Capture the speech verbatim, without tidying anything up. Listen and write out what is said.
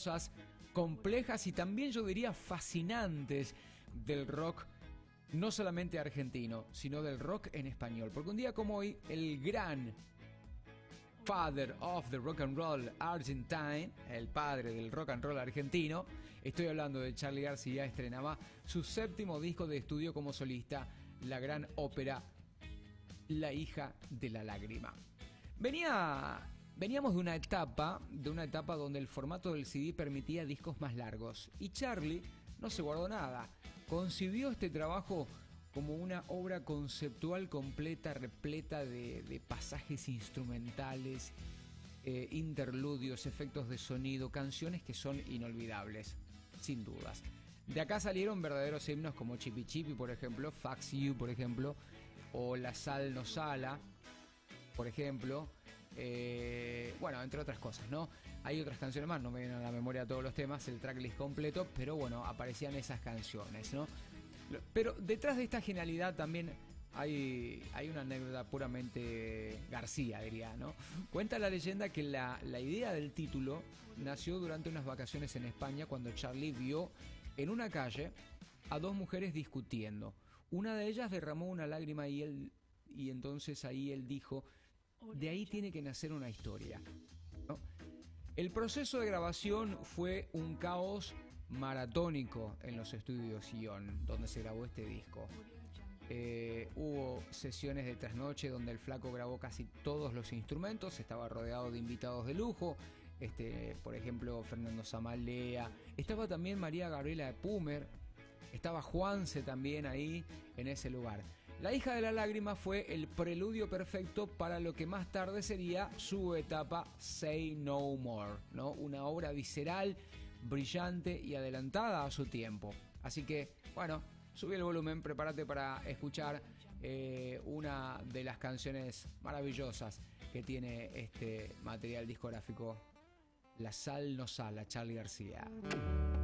maravillosas, complejas y también yo diría fascinantes del rock, no solamente argentino, sino del rock en español. Porque un día como hoy, el gran Father of the Rock and Roll Argentine, el padre del rock and roll argentino, estoy hablando de Charly García, estrenaba su séptimo disco de estudio como solista, la gran ópera La hija de la lágrima. Venía, veníamos de una etapa, de una etapa donde el formato del C D permitía discos más largos y Charly no se guardó nada. Concibió este trabajo como una obra conceptual completa, repleta de, de pasajes instrumentales, eh, interludios, efectos de sonido, canciones que son inolvidables, sin dudas. De acá salieron verdaderos himnos como Chipi Chipi, por ejemplo, Fax You, por ejemplo, o La Sal No Sala, por ejemplo. Eh, bueno, entre otras cosas, ¿no? Hay otras canciones más, no me vienen a la memoria todos los temas, el tracklist completo, pero bueno, aparecían esas canciones, ¿no? Pero detrás de esta genialidad también hay, hay una anécdota puramente García, diría, ¿no? Cuenta la leyenda que la, la idea del título nació durante unas vacaciones en España cuando Charly vio en una calle a dos mujeres discutiendo. Una de ellas derramó una lágrima y él, y entonces ahí él dijo: de ahí tiene que nacer una historia, ¿no? El proceso de grabación fue un caos maratónico en los estudios Ion, donde se grabó este disco. Eh, hubo sesiones de trasnoche donde el flaco grabó casi todos los instrumentos, estaba rodeado de invitados de lujo, este, por ejemplo Fernando Zamalea, estaba también María Gabriela de Pumer, estaba Juanse también ahí en ese lugar. La hija de la lágrima fue el preludio perfecto para lo que más tarde sería su etapa Say No More, ¿no? Una obra visceral, brillante y adelantada a su tiempo. Así que, bueno, subí el volumen, prepárate para escuchar eh, una de las canciones maravillosas que tiene este material discográfico, La Sal No Sala, Charly García.